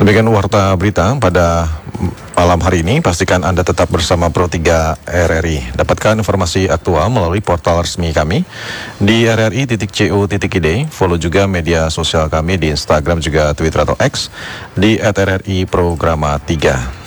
Demikian warta berita pada malam hari ini. Pastikan Anda tetap bersama Pro 3 RRI. Dapatkan informasi aktual melalui portal resmi kami di rri.co.id. Follow juga media sosial kami di Instagram juga Twitter atau X di @RRI Programa 3.